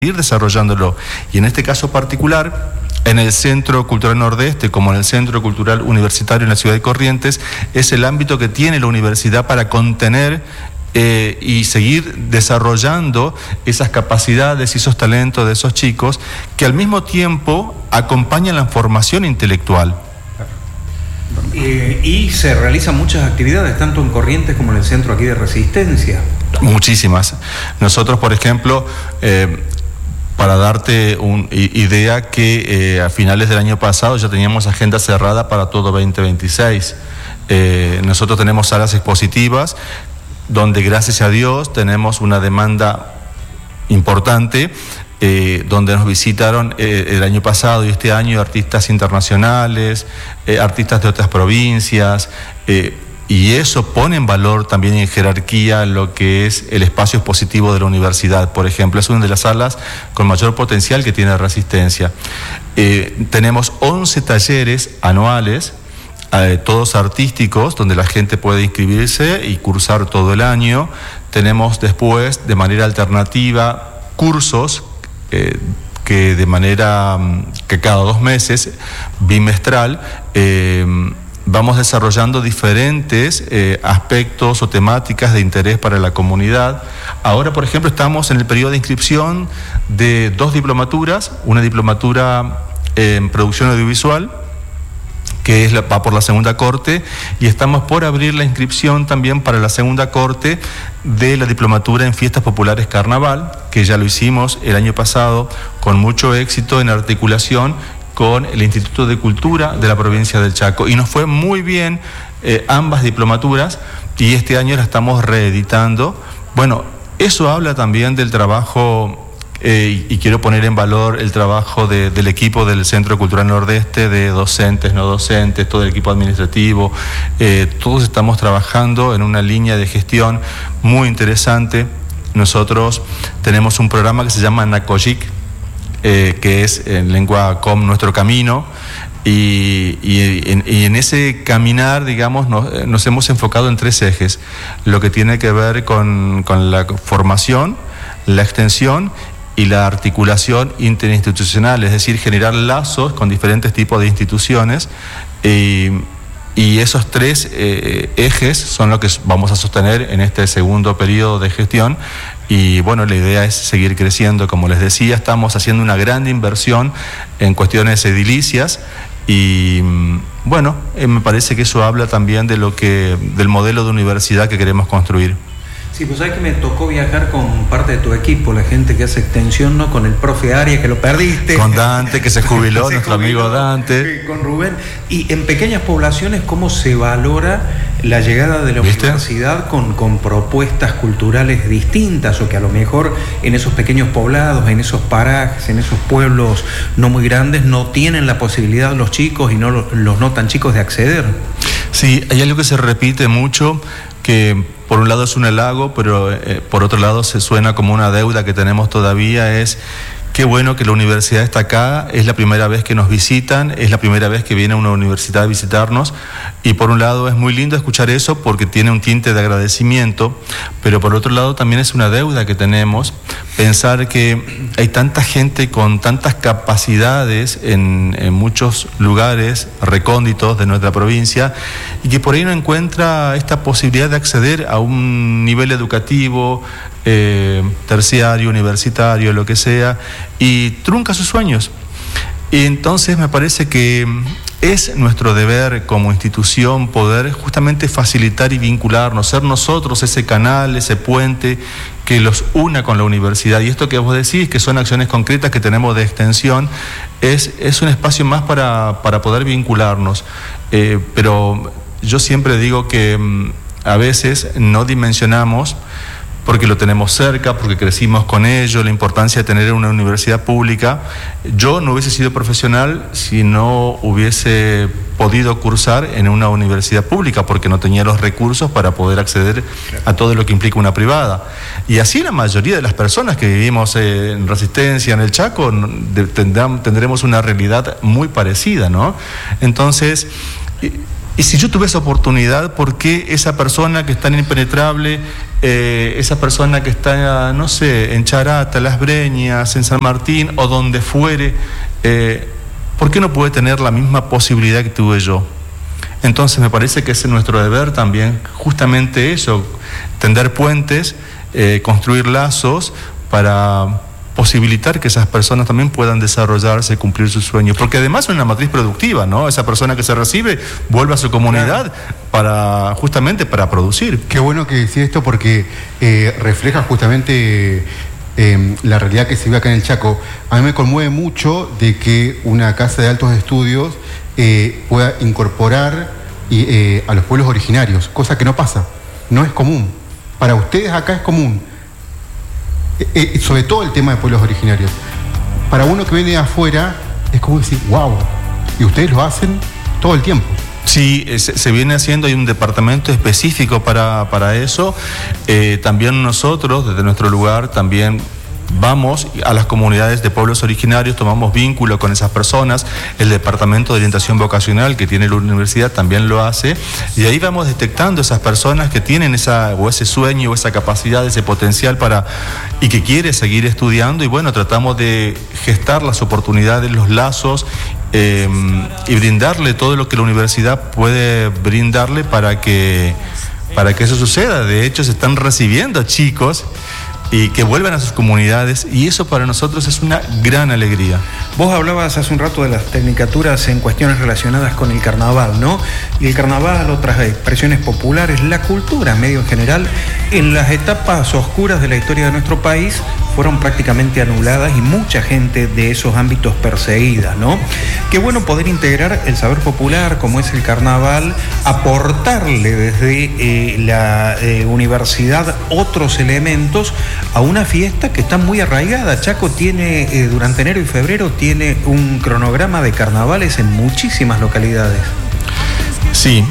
ir desarrollándolo. Y en este caso particular, en el Centro Cultural Nordeste, como en el Centro Cultural Universitario en la ciudad de Corrientes, es el ámbito que tiene la universidad para contener y seguir desarrollando esas capacidades y esos talentos de esos chicos que al mismo tiempo acompañan la formación intelectual. Y se realizan muchas actividades, tanto en Corrientes como en el centro aquí de Resistencia. Muchísimas. Nosotros, por ejemplo, para darte una idea, que a finales del año pasado ya teníamos agenda cerrada para todo 2026. Nosotros tenemos salas expositivas donde, gracias a Dios, tenemos una demanda importante, donde nos visitaron el año pasado y este año artistas internacionales, artistas de otras provincias, y eso pone en valor también en jerarquía lo que es el espacio expositivo de la universidad. Por ejemplo, es una de las salas con mayor potencial que tiene Resistencia. Tenemos 11 talleres anuales, todos artísticos, donde la gente puede inscribirse y cursar todo el año. Tenemos después, de manera alternativa, cursos que de manera que cada 2 meses, bimestral, vamos desarrollando diferentes aspectos o temáticas de interés para la comunidad. Ahora, por ejemplo, estamos en el periodo de inscripción de 2 diplomaturas, una diplomatura en producción audiovisual, que va por la segunda corte, y estamos por abrir la inscripción también para la segunda corte de la diplomatura en fiestas populares carnaval, que ya lo hicimos el año pasado con mucho éxito en articulación con el Instituto de Cultura de la provincia del Chaco, y nos fue muy bien ambas diplomaturas, y este año la estamos reeditando. Bueno, eso habla también del trabajo, y quiero poner en valor el trabajo del equipo del Centro Cultural Nordeste, de docentes, no docentes, todo el equipo administrativo. Todos estamos trabajando en una línea de gestión muy interesante. Nosotros tenemos un programa que se llama Nacoyic, que es en lengua com Nuestro Camino, y en ese caminar, digamos, nos hemos enfocado en 3 ejes: lo que tiene que ver con la formación, la extensión y la articulación interinstitucional, es decir, generar lazos con diferentes tipos de instituciones, y esos 3 ejes son lo que vamos a sostener en este segundo periodo de gestión. Y bueno, la idea es seguir creciendo. Como les decía, estamos haciendo una gran inversión en cuestiones edilicias, y bueno, me parece que eso habla también del modelo de universidad que queremos construir. Sí, pues sabes que me tocó viajar con parte de tu equipo, la gente que hace extensión, ¿no? Con el profe Arias, que lo perdiste. Con Dante, que se jubiló, nuestro amigo Dante. Con Rubén. Y en pequeñas poblaciones, ¿cómo se valora la llegada de la universidad con propuestas culturales distintas, o que a lo mejor en esos pequeños poblados, en esos parajes, en esos pueblos no muy grandes, no tienen la posibilidad los chicos y no los no tan chicos de acceder? Sí, hay algo que se repite mucho, que por un lado es un halago, pero por otro lado se suena como una deuda que tenemos todavía. Es qué bueno que la universidad está acá, es la primera vez que nos visitan, es la primera vez que viene una universidad a visitarnos, y por un lado es muy lindo escuchar eso porque tiene un tinte de agradecimiento, pero por otro lado también es una deuda que tenemos, pensar que hay tanta gente con tantas capacidades en muchos lugares recónditos de nuestra provincia, y que por ahí no encuentra esta posibilidad de acceder a un nivel educativo, terciario, universitario, lo que sea, y trunca sus sueños. Y entonces me parece que es nuestro deber como institución poder justamente facilitar y vincularnos, ser nosotros ese canal, ese puente que los una con la universidad. Y esto que vos decís, que son acciones concretas que tenemos de extensión, es un espacio más para poder vincularnos. Pero yo siempre digo que a veces no dimensionamos, porque lo tenemos cerca, porque crecimos con ello, la importancia de tener una universidad pública. Yo no hubiese sido profesional si no hubiese podido cursar en una universidad pública, porque no tenía los recursos para poder acceder a todo lo que implica una privada. Y así la mayoría de las personas que vivimos en Resistencia, en el Chaco, tendremos una realidad muy parecida, ¿no? Entonces, Y si yo tuve esa oportunidad, ¿por qué esa persona que está en Impenetrable, esa persona que está, no sé, en Charata, Las Breñas, en San Martín o donde fuere, ¿por qué no puede tener la misma posibilidad que tuve yo? Entonces me parece que es nuestro deber también justamente eso, tender puentes, construir lazos para posibilitar que esas personas también puedan desarrollarse y cumplir sus sueños, porque además es una matriz productiva, ¿no? Esa persona que se recibe vuelve a su comunidad justamente para producir. Qué bueno que decís esto porque refleja justamente la realidad que se vive acá en el Chaco. A mí me conmueve mucho de que una casa de altos estudios pueda incorporar a los pueblos originarios, cosa que no pasa, no es común. Para ustedes acá es común. Sobre todo el tema de pueblos originarios. Para uno que viene de afuera, es como decir, wow, y ustedes lo hacen todo el tiempo. Sí, se viene haciendo, hay un departamento específico para eso. También nosotros, desde nuestro lugar, también vamos a las comunidades de pueblos originarios, tomamos vínculo con esas personas. El Departamento de Orientación Vocacional que tiene la universidad también lo hace, y ahí vamos detectando esas personas que tienen ese sueño o esa capacidad, ese potencial y que quiere seguir estudiando, y bueno, tratamos de gestar las oportunidades, los lazos, y brindarle todo lo que la universidad puede brindarle para que eso suceda. De hecho, se están recibiendo chicos y que vuelvan a sus comunidades, y eso para nosotros es una gran alegría. Vos hablabas hace un rato de las tecnicaturas en cuestiones relacionadas con el carnaval, ¿no? Y el carnaval, otras expresiones populares, la cultura medio en general, en las etapas oscuras de la historia de nuestro país fueron prácticamente anuladas y mucha gente de esos ámbitos perseguida, ¿no? Qué bueno poder integrar el saber popular, como es el carnaval, aportarle desde la universidad otros elementos a una fiesta que está muy arraigada. Chaco tiene, durante enero y febrero, tiene un cronograma de carnavales en muchísimas localidades. Sí,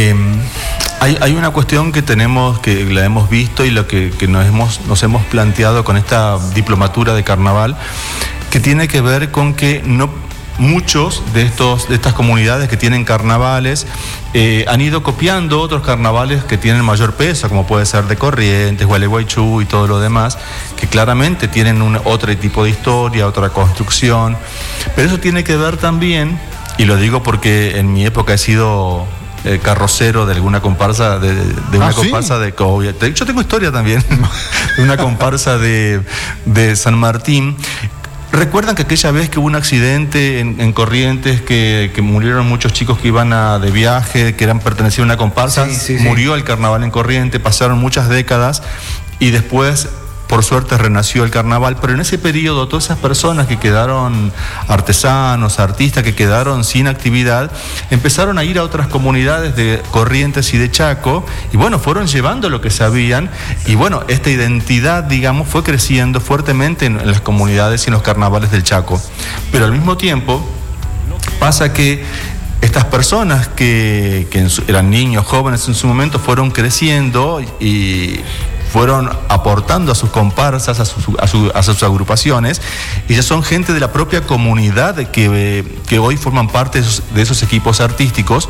hay una cuestión que la hemos visto y lo que nos hemos planteado con esta diplomatura de carnaval, que tiene que ver con que muchos de estas comunidades que tienen carnavales han ido copiando otros carnavales que tienen mayor peso, como puede ser de Corrientes, Gualeguaychú y todo lo demás, que claramente tienen otro tipo de historia, otra construcción. Pero eso tiene que ver también, y lo digo porque en mi época he sido carrocero de alguna comparsa, de una comparsa de Covia. Yo tengo historia también, de una comparsa de San Martín. ¿Recuerdan que aquella vez que hubo un accidente en Corrientes, que murieron muchos chicos que iban de viaje, que pertenecían a una comparsa? Sí. Murió el carnaval en Corrientes, pasaron muchas décadas y después, por suerte, renació el carnaval. Pero en ese periodo, todas esas personas que quedaron, artesanos, artistas, que quedaron sin actividad, empezaron a ir a otras comunidades de Corrientes y de Chaco, y bueno, fueron llevando lo que sabían, y bueno, esta identidad, digamos, fue creciendo fuertemente en las comunidades y en los carnavales del Chaco. Pero al mismo tiempo, pasa que estas personas que eran niños, jóvenes en su momento, fueron creciendo y fueron aportando a sus comparsas, a sus agrupaciones, y ya son gente de la propia comunidad que hoy forman parte de esos equipos artísticos,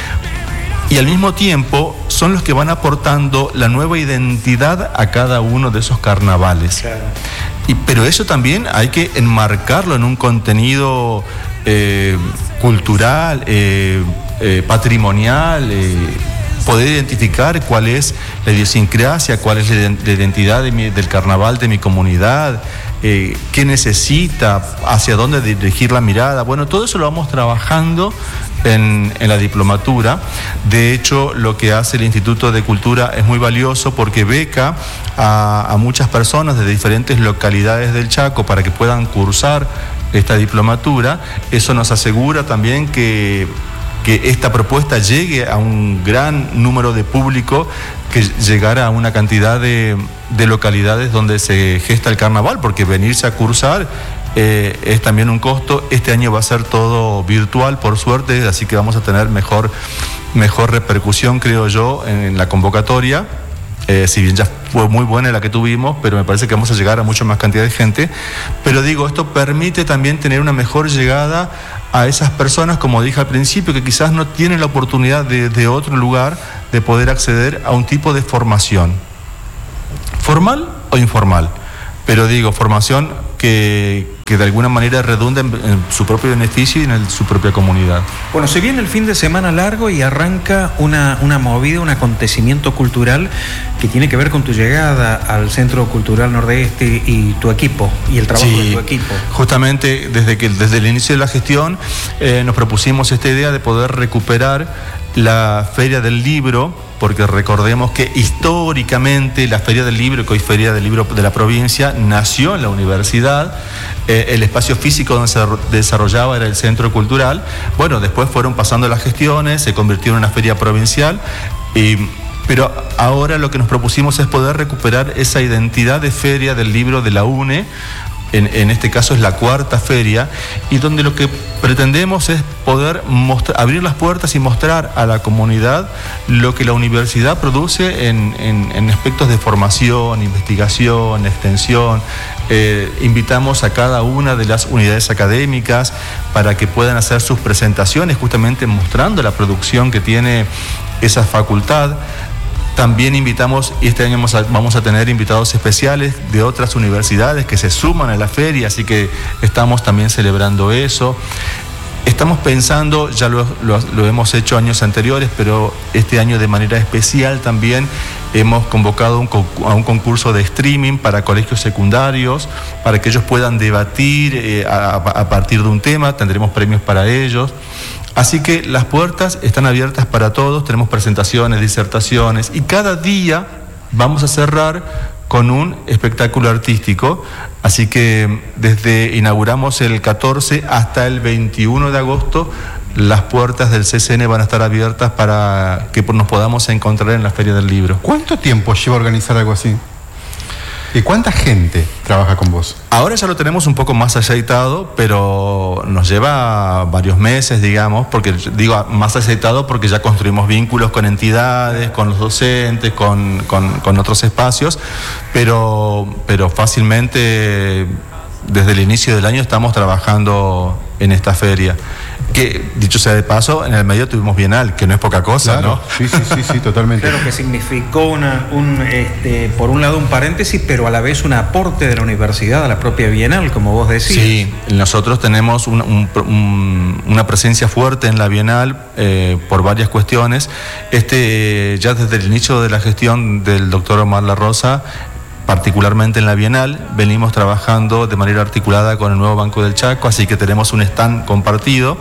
y al mismo tiempo son los que van aportando la nueva identidad a cada uno de esos carnavales. Claro. Pero eso también hay que enmarcarlo en un contenido cultural, patrimonial, poder identificar cuál es la idiosincrasia, cuál es la identidad del carnaval de mi comunidad, qué necesita, hacia dónde dirigir la mirada. Bueno, todo eso lo vamos trabajando en la diplomatura. De hecho, lo que hace el Instituto de Cultura es muy valioso porque beca a muchas personas de diferentes localidades del Chaco para que puedan cursar esta diplomatura. Eso nos asegura también que esta propuesta llegue a un gran número de público, que llegara a una cantidad de localidades donde se gesta el carnaval, porque venirse a cursar es también un costo. Este año va a ser todo virtual, por suerte, así que vamos a tener mejor repercusión, creo yo, en la convocatoria. si bien ya fue muy buena la que tuvimos, pero me parece que vamos a llegar a mucha más cantidad de gente. Pero digo, esto permite también tener una mejor llegada a esas personas, como dije al principio, que quizás no tienen la oportunidad de otro lugar de poder acceder a un tipo de formación, formal o informal. Pero digo, formación que de alguna manera redunda en su propio beneficio y en su propia comunidad. Bueno, se viene el fin de semana largo y arranca una movida, un acontecimiento cultural que tiene que ver con tu llegada al Centro Cultural Nordeste y tu equipo, y el trabajo de tu equipo. Justamente desde el inicio de la gestión nos propusimos esta idea de poder recuperar la Feria del Libro, porque recordemos que históricamente la Feria del Libro, que hoy Feria del Libro de la provincia, nació en la universidad. El espacio físico donde se desarrollaba era el Centro Cultural. Bueno, después fueron pasando las gestiones, se convirtió en una feria provincial, pero ahora lo que nos propusimos es poder recuperar esa identidad de Feria del Libro de la UNE. En este caso es la cuarta feria, y donde lo que pretendemos es poder abrir las puertas y mostrar a la comunidad lo que la universidad produce en aspectos de formación, investigación, extensión. Invitamos a cada una de las unidades académicas para que puedan hacer sus presentaciones, justamente mostrando la producción que tiene esa facultad. También invitamos, y este año vamos a tener invitados especiales de otras universidades que se suman a la feria, así que estamos también celebrando eso. Estamos pensando, ya lo hemos hecho años anteriores, pero este año de manera especial también hemos convocado a un concurso de streaming para colegios secundarios, para que ellos puedan debatir a partir de un tema. Tendremos premios para ellos. Así que las puertas están abiertas para todos, tenemos presentaciones, disertaciones, y cada día vamos a cerrar con un espectáculo artístico. Así que inauguramos el 14 hasta el 21 de agosto, las puertas del CCN van a estar abiertas para que nos podamos encontrar en la Feria del Libro. ¿Cuánto tiempo lleva organizar algo así? ¿Y cuánta gente trabaja con vos? Ahora ya lo tenemos un poco más aceitado, pero nos lleva varios meses, digamos, porque digo más aceitado porque ya construimos vínculos con entidades, con los docentes, con otros espacios, pero fácilmente desde el inicio del año estamos trabajando en esta feria. Que, dicho sea de paso, en el medio tuvimos Bienal, que no es poca cosa, claro, ¿no? Sí, totalmente. Claro, que significó por un lado un paréntesis, pero a la vez un aporte de la universidad a la propia Bienal, como vos decías. Sí, nosotros tenemos una presencia fuerte en la Bienal por varias cuestiones. Ya desde el inicio de la gestión del doctor Omar La Rosa, particularmente en la Bienal, venimos trabajando de manera articulada con el nuevo Banco del Chaco, así que tenemos un stand compartido,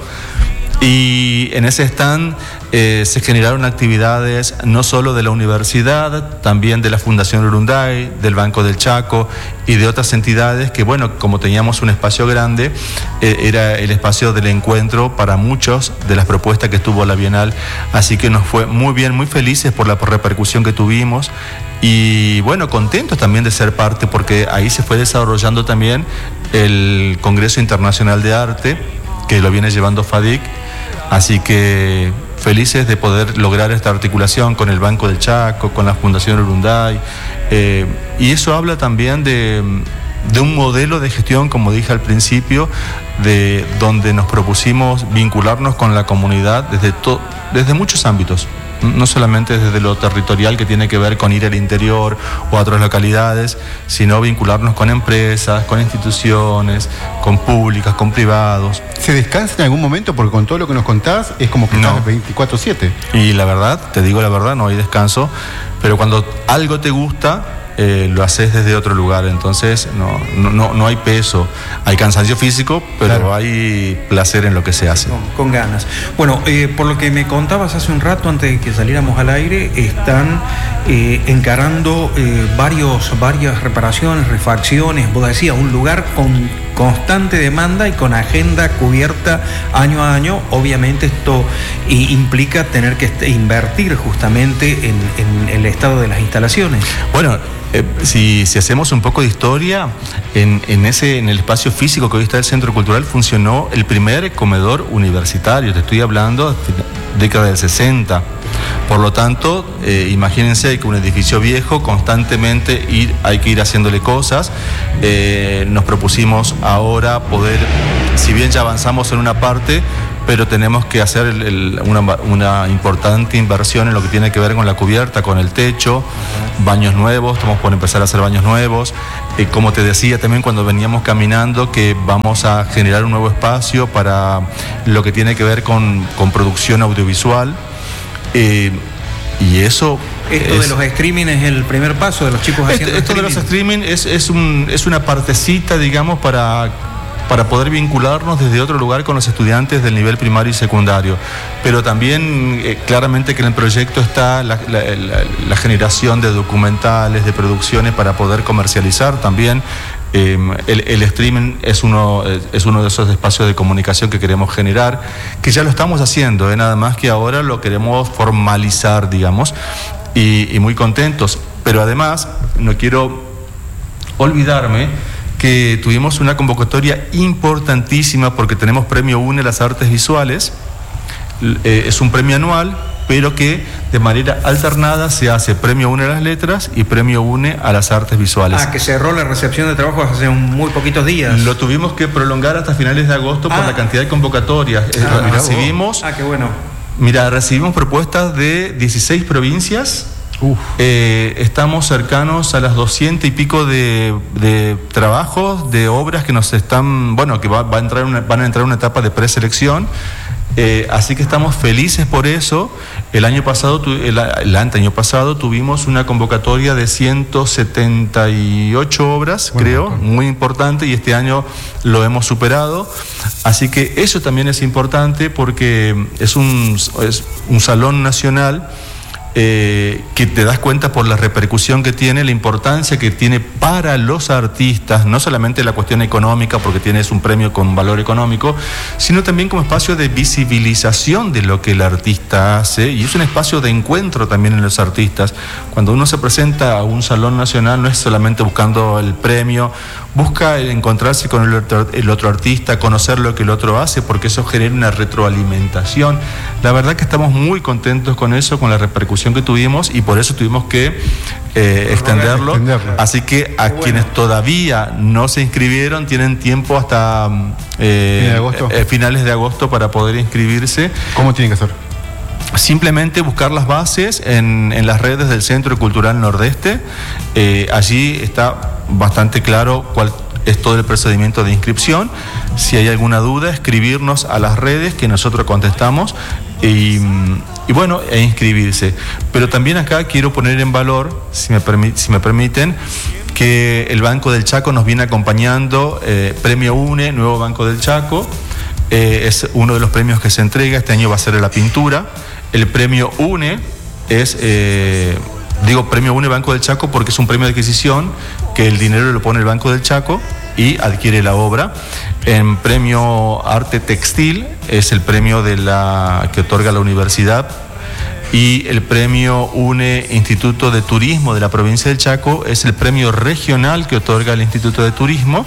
y en ese stand se generaron actividades no solo de la universidad, también de la Fundación Urunday, del Banco del Chaco y de otras entidades que, bueno, como teníamos un espacio grande, era el espacio del encuentro para muchos de las propuestas que tuvo la Bienal, así que nos fue muy bien, muy felices por la repercusión que tuvimos. Y bueno, contentos también de ser parte, porque ahí se fue desarrollando también el Congreso Internacional de Arte, que lo viene llevando FADIC, así que felices de poder lograr esta articulación con el Banco del Chaco, con la Fundación Urunday, y eso habla también de un modelo de gestión, como dije al principio, de donde nos propusimos vincularnos con la comunidad desde muchos ámbitos. No solamente desde lo territorial, que tiene que ver con ir al interior o a otras localidades, sino vincularnos con empresas, con instituciones, con públicas, con privados. ¿Se descansa en algún momento? Porque con todo lo que nos contás es como que estás 24/7. Y la verdad, te digo la verdad, no hay descanso, pero cuando algo te gusta, lo haces desde otro lugar, entonces no hay peso, hay cansancio físico, pero claro, hay placer en lo que se hace. Con ganas. Bueno, por lo que me contabas hace un rato, antes de que saliéramos al aire, están encarando varias reparaciones, refacciones, vos decías, un lugar con constante demanda y con agenda cubierta año a año. Obviamente esto implica tener que invertir justamente en el estado de las instalaciones. Bueno, si hacemos un poco de historia, en el espacio físico que hoy está el Centro Cultural funcionó el primer comedor universitario, te estoy hablando de década del 60. Por lo tanto, imagínense que un edificio viejo constantemente hay que ir haciéndole cosas. Nos propusimos ahora poder, si bien ya avanzamos en una parte, pero tenemos que hacer una importante inversión en lo que tiene que ver con la cubierta, con el techo, baños nuevos, estamos por empezar a hacer baños nuevos. Como te decía también cuando veníamos caminando, que vamos a generar un nuevo espacio para lo que tiene que ver con producción audiovisual. Y eso... Esto de los streaming es el primer paso de los chicos haciendo esto de los streaming es una partecita, digamos, para poder vincularnos desde otro lugar con los estudiantes del nivel primario y secundario. Pero también claramente que en el proyecto está la generación de documentales, de producciones para poder comercializar también. El streaming es uno de esos espacios de comunicación que queremos generar, que ya lo estamos haciendo, nada más que ahora lo queremos formalizar, digamos, y muy contentos. Pero además, no quiero olvidarme que tuvimos una convocatoria importantísima porque tenemos Premio UNE a las Artes Visuales. Es un premio anual, pero que de manera alternada se hace Premio UNE a las Letras y Premio UNE a las Artes Visuales. Que cerró la recepción de trabajos hace muy poquitos días. Lo tuvimos que prolongar hasta finales de agosto por la cantidad de convocatorias. Recibimos, qué bueno. Mira, recibimos propuestas de 16 provincias. Estamos cercanos a las 200 y pico de trabajos, de obras que nos están, que van a entrar en una etapa de preselección. Así que estamos felices por eso. El anteaño pasado tuvimos una convocatoria de 178 obras, creo, muy importante, y este año lo hemos superado. Así que eso también es importante porque es un salón nacional que te das cuenta por la repercusión que tiene, la importancia que tiene para los artistas, no solamente la cuestión económica, porque es un premio con valor económico, sino también como espacio de visibilización de lo que el artista hace, y es un espacio de encuentro también en los artistas. Cuando uno se presenta a un salón nacional no es solamente buscando el premio, busca encontrarse con el otro artista, conocer lo que el otro hace, porque eso genera una retroalimentación. La verdad que estamos muy contentos con eso, con la repercusión que tuvimos, y por eso tuvimos que extenderlo. Así que quienes todavía no se inscribieron tienen tiempo hasta finales de agosto para poder inscribirse. ¿Cómo tienen que hacer? Simplemente buscar las bases en las redes del Centro Cultural Nordeste. Allí está bastante claro cuál es todo el procedimiento de inscripción. Si hay alguna duda, escribirnos a las redes que nosotros contestamos e inscribirse. Pero también acá quiero poner en valor, si me permiten, que el Banco del Chaco nos viene acompañando, Premio UNE, Nuevo Banco del Chaco, es uno de los premios que se entrega. Este año va a ser la pintura. El Premio UNE es, Premio UNE Banco del Chaco porque es un premio de adquisición que el dinero lo pone el Banco del Chaco y adquiere la obra. En Premio Arte Textil es el premio que otorga la universidad, y el Premio UNE Instituto de Turismo de la provincia del Chaco es el premio regional que otorga el Instituto de Turismo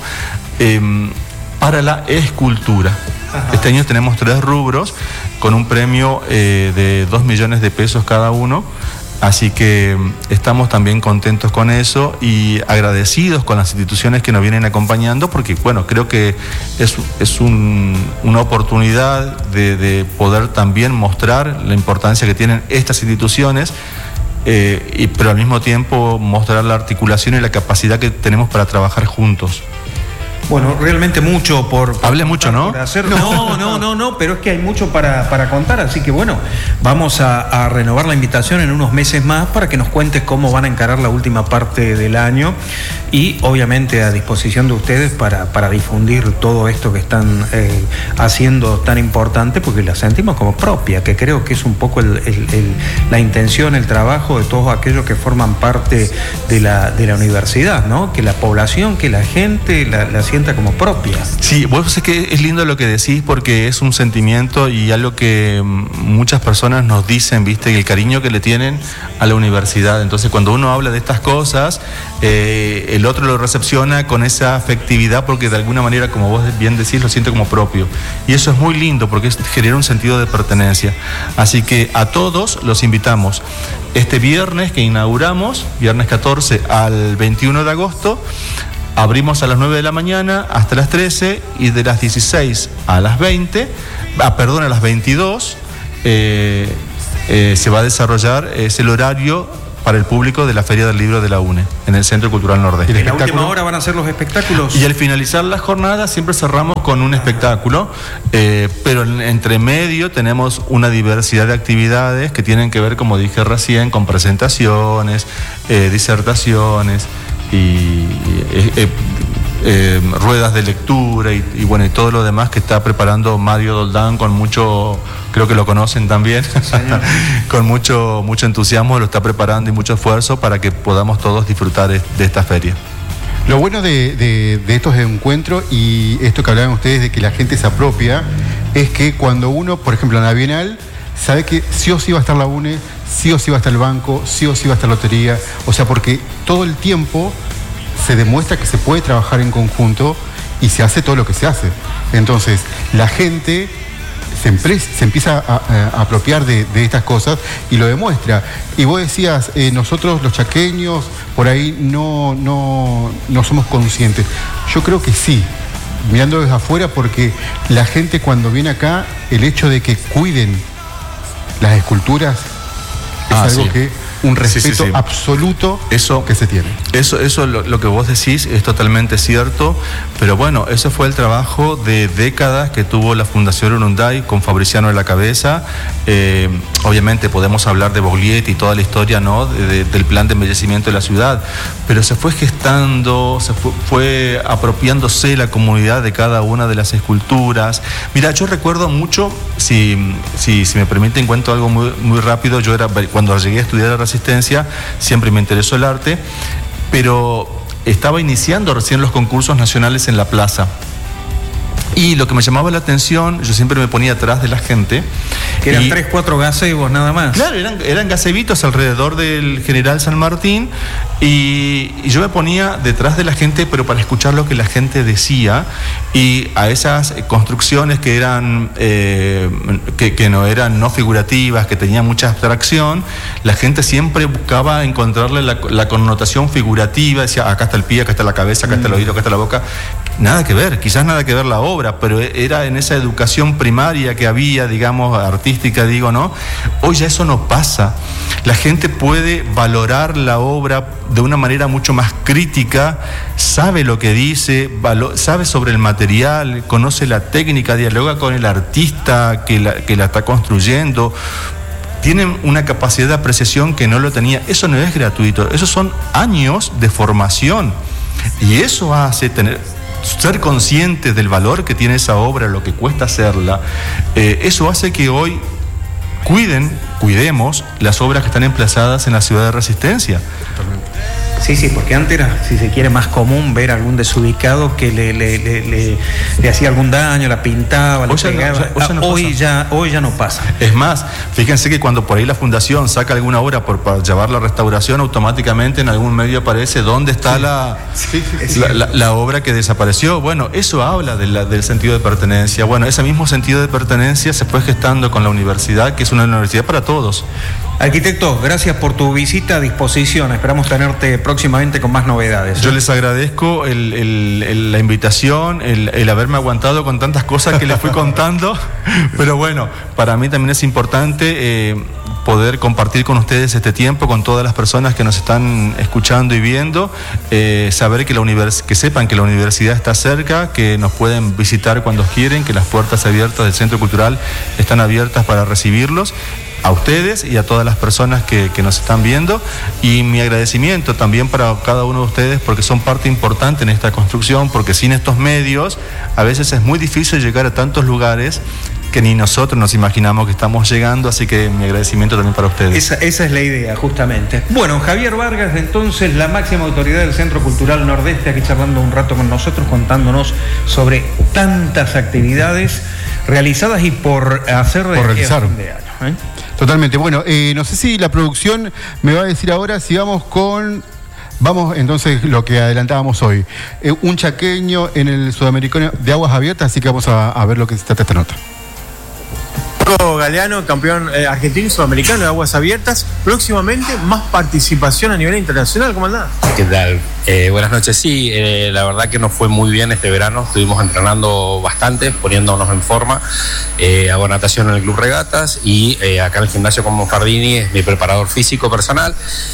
para la escultura. Este año tenemos 3 rubros con un premio de 2 millones de pesos cada uno. Así que estamos también contentos con eso y agradecidos con las instituciones que nos vienen acompañando, porque creo que es una oportunidad de poder también mostrar la importancia que tienen estas instituciones, pero al mismo tiempo mostrar la articulación y la capacidad que tenemos para trabajar juntos. Bueno, realmente mucho Hablé mucho, ¿no? Por hacer. No, pero es que hay mucho para contar, así que vamos a renovar la invitación en unos meses más para que nos cuentes cómo van a encarar la última parte del año, y obviamente a disposición de ustedes para difundir todo esto que están haciendo tan importante, porque la sentimos como propia, que creo que es un poco la intención, el trabajo de todos aquellos que forman parte de la universidad, ¿no? Que la población, que la gente la sienta sienta como propia. Sí, vos sé que es lindo lo que decís porque es un sentimiento y algo que muchas personas nos dicen, viste, el cariño que le tienen a la universidad. Entonces cuando uno habla de estas cosas, el otro lo recepciona con esa afectividad porque de alguna manera, como vos bien decís, lo siente como propio. Y eso es muy lindo porque genera un sentido de pertenencia. Así que a todos los invitamos. Este viernes que inauguramos, viernes 14 al 21 de agosto, abrimos a las 9 de la mañana hasta las 13 y de las 16 a las 20, a las 22, se va a desarrollar, es el horario para el público de la Feria del Libro de la UNE, en el Centro Cultural Nordeste. ¿En la última hora van a ser los espectáculos? Y al finalizar la jornada siempre cerramos con un espectáculo, pero entre medio tenemos una diversidad de actividades que tienen que ver, como dije recién, con presentaciones, disertaciones y ruedas de lectura y bueno, y todo lo demás que está preparando Mario Doldán con mucho, creo que lo conocen también, con mucho entusiasmo lo está preparando y mucho esfuerzo para que podamos todos disfrutar de esta feria. Lo bueno de estos encuentros y esto que hablaban ustedes de que la gente se apropia, es que cuando uno, por ejemplo, en la Bienal, sabe que sí o sí va a estar la UNE, sí o sí va a estar el banco, sí o sí va a estar la lotería, o sea, porque todo el tiempo se demuestra que se puede trabajar en conjunto y se hace todo lo que se hace. Entonces, la gente se empieza a apropiar de estas cosas y lo demuestra. Y vos decías, nosotros los chaqueños por ahí no somos conscientes. Yo creo que sí, mirando desde afuera, porque la gente cuando viene acá, el hecho de que cuiden las esculturas es algo sí. que un respeto absoluto que se tiene. Eso lo que vos decís es totalmente cierto, pero bueno, ese fue el trabajo de décadas que tuvo la Fundación Urunday con Fabriciano en la cabeza. Obviamente podemos hablar de Boglietto y toda la historia, ¿no?, del plan de embellecimiento de la ciudad, pero se fue gestando, fue apropiándose la comunidad de cada una de las esculturas. Mira, yo recuerdo mucho, si me permiten cuento algo muy rápido. Yo cuando llegué a estudiar la Resistencia, siempre me interesó el arte, pero estaba iniciando recién los concursos nacionales en la plaza. Y lo que me llamaba la atención, yo siempre me ponía atrás de la gente. Que eran 3, 4 gazebos nada más. Claro, eran gacebitos alrededor del General San Martín y yo me ponía detrás de la gente, pero para escuchar lo que la gente decía, y a esas construcciones que eran que no eran no figurativas, que tenían mucha abstracción, la gente siempre buscaba encontrarle la connotación figurativa, decía, acá está el pie, acá está la cabeza, acá está el oído, acá está la boca. Nada que ver, quizás nada que ver la obra, pero era en esa educación primaria que había, digamos, artística, digo, ¿no? Hoy ya eso no pasa. La gente puede valorar la obra de una manera mucho más crítica, sabe lo que dice, sabe sobre el material, conoce la técnica, dialoga con el artista que la está construyendo. Tienen una capacidad de apreciación que no lo tenía. Eso no es gratuito, esos son años de formación. Y eso hace ser conscientes del valor que tiene esa obra, lo que cuesta hacerla. Eso hace que hoy cuidemos las obras que están emplazadas en la ciudad de Resistencia. Totalmente. Sí, porque antes era, si se quiere, más común ver algún desubicado que le hacía algún daño, la pintaba, le pegaba. Hoy ya no pasa. Es más, fíjense que cuando por ahí la fundación saca alguna obra para llevar la restauración, automáticamente en algún medio aparece dónde está la obra que desapareció. Bueno, eso habla del sentido de pertenencia. Bueno, ese mismo sentido de pertenencia se fue gestando con la universidad, que es una universidad para todos. Arquitecto, gracias por tu visita, a disposición. Esperamos tenerte próximamente con más novedades. Yo les agradezco la invitación, el haberme aguantado con tantas cosas que les fui contando, pero bueno, para mí también es importante poder compartir con ustedes este tiempo, con todas las personas que nos están escuchando y viendo, saber que sepan que la universidad está cerca, que nos pueden visitar cuando quieren, que las puertas abiertas del Centro Cultural están abiertas para recibirlos, a ustedes y a todas las personas que nos están viendo, y mi agradecimiento también para cada uno de ustedes, porque son parte importante en esta construcción, porque sin estos medios a veces es muy difícil llegar a tantos lugares que ni nosotros nos imaginamos que estamos llegando, así que mi agradecimiento también para ustedes. Esa es la idea, justamente. Bueno, Javier Vargas, entonces, la máxima autoridad del Centro Cultural Nordeste, aquí charlando un rato con nosotros, contándonos sobre tantas actividades realizadas y por hacer de realizar. Fin de año, ¿eh? Totalmente. Bueno, no sé si la producción me va a decir ahora si vamos entonces lo que adelantábamos hoy. Un chaqueño en el Sudamericano de Aguas Abiertas, así que vamos a ver lo que se trata esta nota. Galeano, campeón argentino y sudamericano de Aguas Abiertas. Próximamente más participación a nivel internacional, ¿cómo andás? ¿Qué tal? Buenas noches. Sí, la verdad que nos fue muy bien este verano. Estuvimos entrenando bastante, poniéndonos en forma. Hago natación en el Club Regatas y acá en el gimnasio con Monfardini es mi preparador físico personal.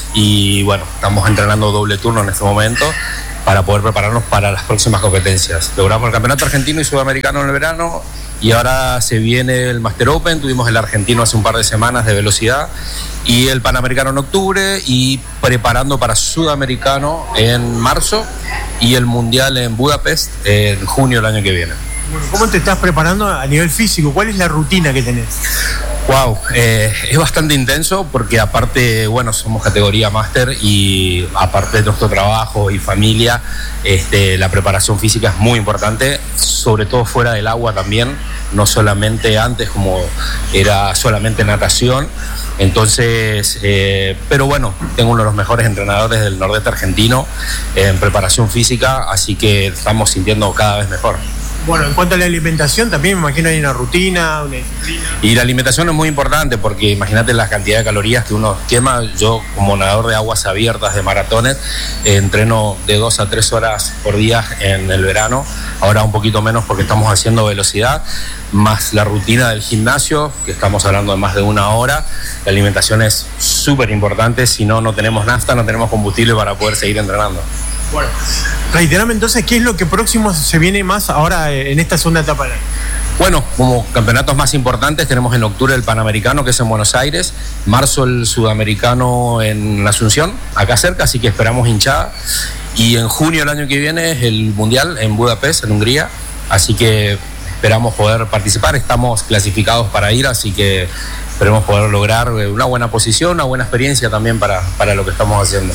Y bueno, estamos entrenando doble turno en este momento para poder prepararnos para las próximas competencias. Logramos el campeonato argentino y sudamericano en el verano. Y ahora se viene el Master Open, tuvimos el argentino hace un par de semanas de velocidad y el Panamericano en octubre y preparando para Sudamericano en marzo y el Mundial en Budapest en junio del año que viene. Bueno, ¿cómo te estás preparando a nivel físico? ¿Cuál es la rutina que tenés? Wow, es bastante intenso porque aparte, bueno, somos categoría máster y aparte de nuestro trabajo y familia, la preparación física es muy importante, sobre todo fuera del agua también, no solamente antes como era solamente natación. Entonces, pero bueno, tengo uno de los mejores entrenadores del Nordeste argentino en preparación física, así que estamos sintiendo cada vez mejor. Bueno, en cuanto a la alimentación, también me imagino hay una rutina, una disciplina. Y la alimentación es muy importante porque imagínate la cantidad de calorías que uno quema. Yo, como nadador de aguas abiertas, de maratones, entreno de 2 a 3 horas por día en el verano. Ahora un poquito menos porque estamos haciendo velocidad, más la rutina del gimnasio, que estamos hablando de más de 1 hora. La alimentación es súper importante, si no, no tenemos nafta, no tenemos combustible para poder seguir entrenando. Bueno, reiterame entonces, ¿qué es lo que próximo se viene más ahora en esta segunda etapa del año? Bueno, como campeonatos más importantes tenemos en octubre el Panamericano, que es en Buenos Aires, marzo el Sudamericano en Asunción, acá cerca, así que esperamos hinchada, y en junio del año que viene es el Mundial en Budapest, en Hungría, así que esperamos poder participar, estamos clasificados para ir, así que esperemos poder lograr una buena posición, una buena experiencia también para lo que estamos haciendo.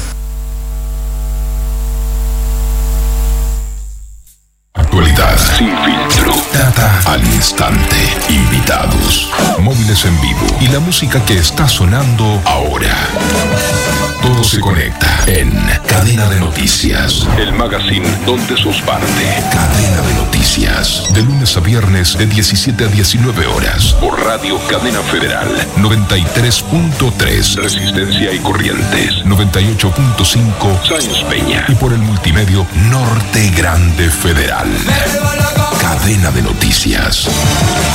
Actualidad sin filtro. Data al instante. Invitados. Móviles en vivo. Y la música que está sonando ahora. Todo se conecta en Cadena de Noticias. El magazine donde sos parte. Cadena de Noticias. De lunes a viernes de 17 a 19 horas. Por Radio Cadena Federal. 93.3. Resistencia y Corrientes. 98.5. Sáenz Peña. Y por el multimedio Norte Grande Federal. Cadena de Noticias.